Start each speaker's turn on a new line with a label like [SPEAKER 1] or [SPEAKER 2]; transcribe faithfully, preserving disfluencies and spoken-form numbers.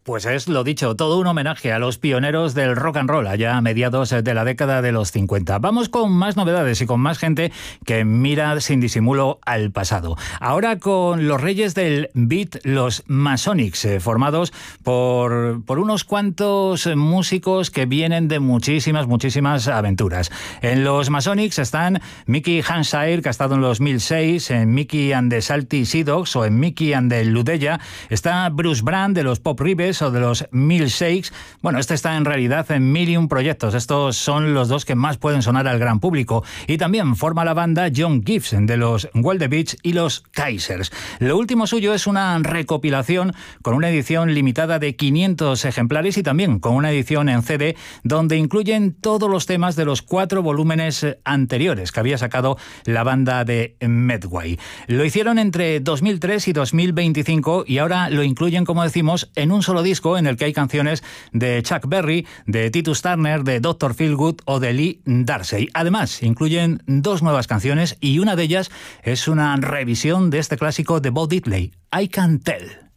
[SPEAKER 1] Pues es, lo dicho, todo un homenaje a los pioneros del rock and roll allá a mediados de la década de los cincuenta. Vamos con más novedades y con más gente que mira sin disimulo al pasado. Ahora con los reyes del beat, los Masonics, eh, formados por, por unos cuantos músicos que vienen de muchísimas, muchísimas aventuras. En los Masonics están Mickey Hampshire, que ha estado en los mil seis, en Mickey and the Salty Sea Dogs o en Mickey and the Ludella. Está Bruce Brand de los Pop Ribes o de los Milkshakes. Bueno, este está en realidad en mil y un proyectos. Estos son los dos que más pueden sonar al gran público. Y también forma la banda John Gibbs de los Wild Beach y los Kaisers. Lo último suyo es una recopilación con una edición limitada de quinientos ejemplares y también con una edición en C D donde incluyen todos los temas de los cuatro volúmenes anteriores que había sacado la banda de Medway. Lo hicieron entre dos mil tres y dos mil veinticinco y ahora lo incluyen, como decimos, en un solo disco en el que hay canciones de Chuck Berry, de Titus Turner, de doctor Feelgood o de Lee Darcy. Además, incluyen dos nuevas canciones y una de ellas es una revisión de este clásico de Bo Diddley, I Can Tell.